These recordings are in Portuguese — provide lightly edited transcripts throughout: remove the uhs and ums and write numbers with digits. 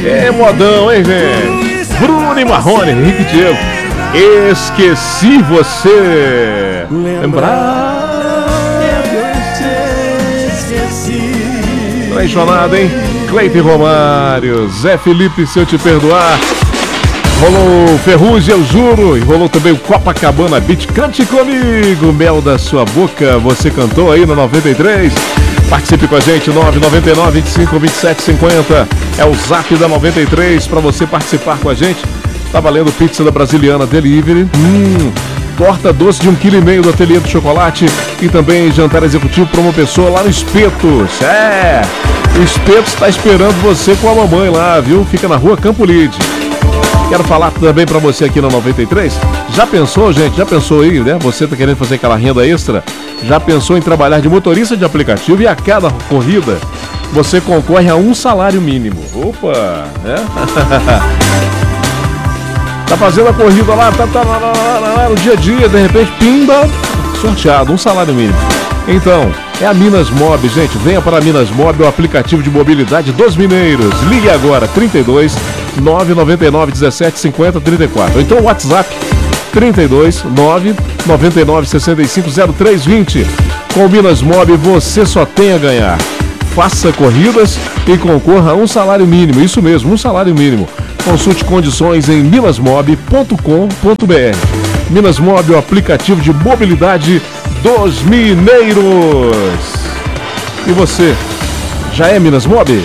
É modão, hein, gente? Bruno e Marrone, Henrique Diego. Esqueci você. Lembrar. Traicionado, hein? Cleiton Romário, Zé Felipe, se eu te perdoar. Rolou Ferrugem, eu juro. E rolou também o Copacabana Beat. Cante comigo, mel da sua boca. Você cantou aí no 93. Participe com a gente, 999 25 27 50. É o zap da 93 para você participar com a gente. Tá valendo pizza da Brasiliana Delivery. Torta doce de 1,5 kg do Ateliê do Chocolate. E também jantar executivo para uma pessoa lá no Espetos. O Espetos está esperando você com a mamãe lá, viu? Fica na rua Campo Lide. Quero falar também para você aqui na 93. Já pensou, gente? Já pensou aí, né? Você tá querendo fazer aquela renda extra? Já pensou em trabalhar de motorista de aplicativo e a cada corrida você concorre a um salário mínimo? Opa, né? Tá fazendo a corrida lá, lá, no dia a dia, de repente, pimba, sorteado, um salário mínimo. Então, é a Minas Mob, gente. Venha para a Minas Mob, o aplicativo de mobilidade dos mineiros. Ligue agora, 32 999 17 50 34. Então, o WhatsApp, 32 999 65 03 20. Com Minas Mob, você só tem a ganhar. Faça corridas e concorra a um salário mínimo. Isso mesmo, um salário mínimo. Consulte condições em minasmob.com.br. Minas Mob, o aplicativo de mobilidade dos mineiros. E você, já é Minas Mob?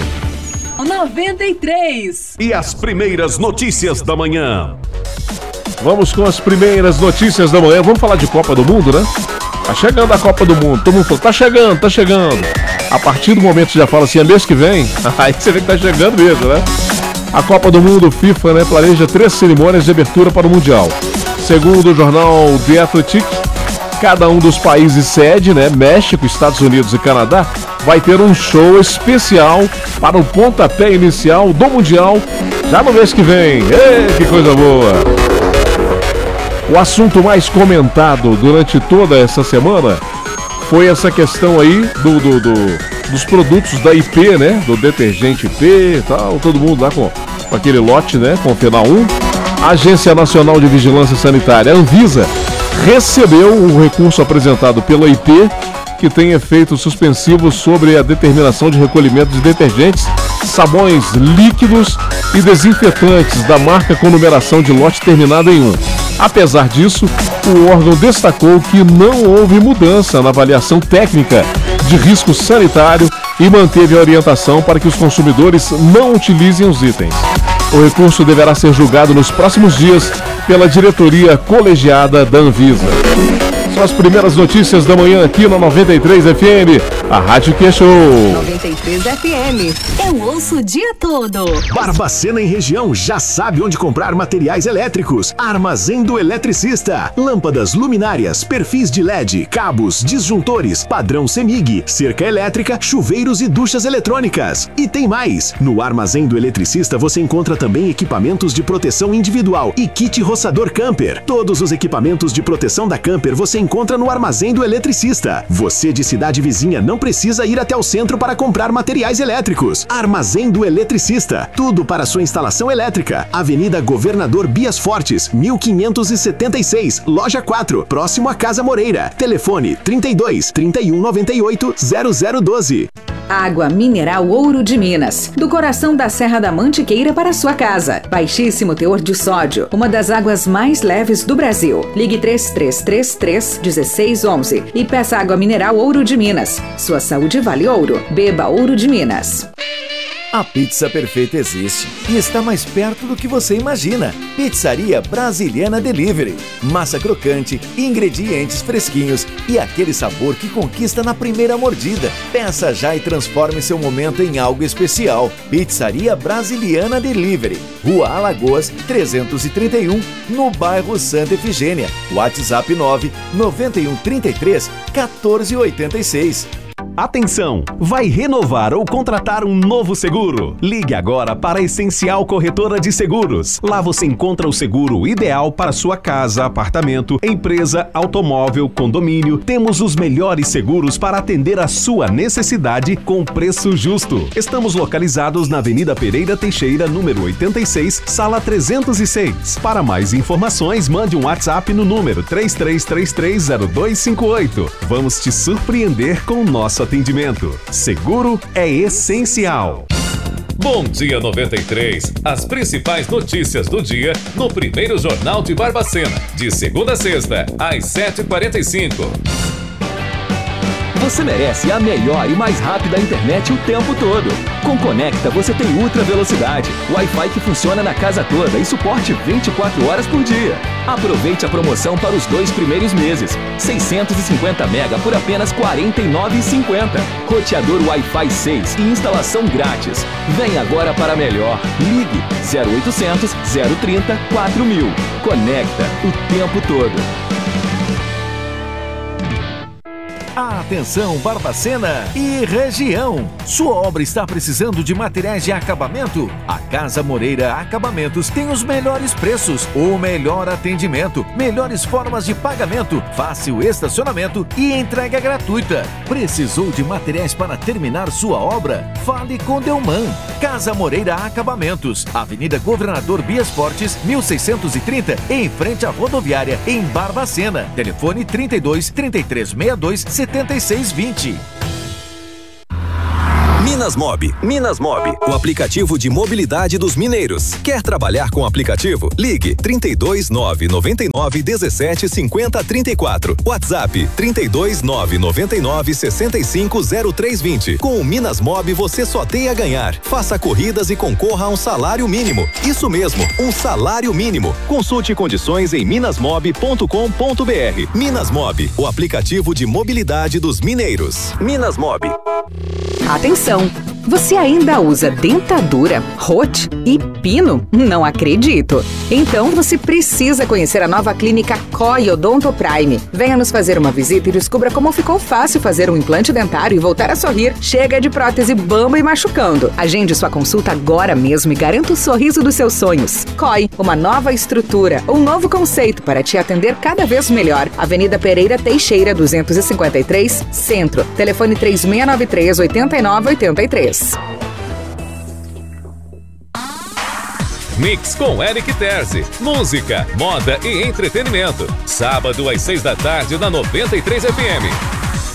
93. E as primeiras notícias da manhã. Vamos com as primeiras notícias da manhã. Vamos falar de Copa do Mundo, né? Tá chegando a Copa do Mundo. Todo mundo falou, tá chegando. A partir do momento que já fala assim, é mês que vem, aí você vê que tá chegando mesmo, né? A Copa do Mundo, FIFA, né, planeja 3 cerimônias de abertura para o Mundial. Segundo o jornal The Athletic, cada um dos países sede, né, México, Estados Unidos e Canadá, vai ter um show especial para o pontapé inicial do Mundial já no mês que vem. Ei, que coisa boa! O assunto mais comentado durante toda essa semana foi essa questão aí dos produtos da IP, né? Do detergente IP e tal, todo mundo lá com aquele lote, né? Com o final 1. A Agência Nacional de Vigilância Sanitária, a Anvisa, recebeu o recurso apresentado pela IP, que tem efeito suspensivo sobre a determinação de recolhimento de detergentes, sabões líquidos e desinfetantes da marca com numeração de lote terminada em 1. Apesar disso, o órgão destacou que não houve mudança na avaliação técnica de risco sanitário e manteve a orientação para que os consumidores não utilizem os itens. O recurso deverá ser julgado nos próximos dias pela diretoria colegiada da Anvisa. São as primeiras notícias da manhã aqui na 93 FM, a Rádio que é show. 93 FM, eu ouço o dia todo. Barbacena e região já sabe onde comprar materiais elétricos. Armazém do Eletricista. Lâmpadas, luminárias, perfis de LED, cabos, disjuntores, padrão CEMIG, cerca elétrica, chuveiros e duchas eletrônicas. E tem mais! No Armazém do Eletricista você encontra também equipamentos de proteção individual e kit roçador camper. Todos os equipamentos de proteção da camper você encontra no Armazém do Eletricista. Você de cidade vizinha não precisa ir até o centro para comprar materiais elétricos. Armazém do Eletricista. Tudo para sua instalação elétrica. Avenida Governador Bias Fortes, 1576, Loja 4, próximo à Casa Moreira. Telefone 32 31 98 0012. Água mineral Ouro de Minas, do coração da Serra da Mantiqueira para sua casa. Baixíssimo teor de sódio, uma das águas mais leves do Brasil. Ligue 3333 1611 e peça água mineral Ouro de Minas. Sua saúde vale ouro. Beba Ouro de Minas. A pizza perfeita existe e está mais perto do que você imagina. Pizzaria Brasiliana Delivery. Massa crocante, ingredientes fresquinhos e aquele sabor que conquista na primeira mordida. Peça já e transforme seu momento em algo especial. Pizzaria Brasiliana Delivery. Rua Alagoas, 331, no bairro Santa Efigênia. WhatsApp 9 91 33 1486. Atenção! Vai renovar ou contratar um novo seguro? Ligue agora para a Essencial Corretora de Seguros. Lá você encontra o seguro ideal para sua casa, apartamento, empresa, automóvel, condomínio. Temos os melhores seguros para atender a sua necessidade com preço justo. Estamos localizados na Avenida Pereira Teixeira, número 86, sala 306. Para mais informações, mande um WhatsApp no número 33330258. Vamos te surpreender com o nosso atendimento. Seguro é essencial. Bom Dia 93. As principais notícias do dia no primeiro Jornal de Barbacena. De segunda a sexta, às 7h45. Você merece a melhor e mais rápida internet o tempo todo. Com Conecta você tem ultra velocidade, Wi-Fi que funciona na casa toda e suporte 24 horas por dia. Aproveite a promoção para os 2 primeiros meses. 650 mega por apenas R$ 49,50. Roteador Wi-Fi 6 e instalação grátis. Vem agora para melhor. Ligue 0800 030 4000. Conecta o tempo todo. Atenção Barbacena e região! Sua obra está precisando de materiais de acabamento? A Casa Moreira Acabamentos tem os melhores preços, o melhor atendimento, melhores formas de pagamento, fácil estacionamento e entrega gratuita. Precisou de materiais para terminar sua obra? Fale com Delman. Casa Moreira Acabamentos, Avenida Governador Bias Fortes, 1630, em frente à rodoviária, em Barbacena. Telefone 32 3362 7620. Minas Mob, o aplicativo de mobilidade dos mineiros. Quer trabalhar com o aplicativo? Ligue 32999175034. WhatsApp 32999650320. Com o Minas Mob você só tem a ganhar. Faça corridas e concorra a um salário mínimo. Isso mesmo, um salário mínimo. Consulte condições em minasmob.com.br. Minas Mob, o aplicativo de mobilidade dos mineiros. Minas Mob. Atenção! Você ainda usa dentadura, rote e pino? Não acredito! Então você precisa conhecer a nova clínica COI Odonto Prime. Venha nos fazer uma visita e descubra como ficou fácil fazer um implante dentário e voltar a sorrir. Chega de prótese bamba e machucando. Agende sua consulta agora mesmo e garanta o sorriso dos seus sonhos. COI, uma nova estrutura, um novo conceito para te atender cada vez melhor. Avenida Pereira Teixeira, 253, Centro. Telefone 3693-8983. Mix com Eric Terzi. Música, moda e entretenimento. Sábado às 6 da tarde na 93 FM.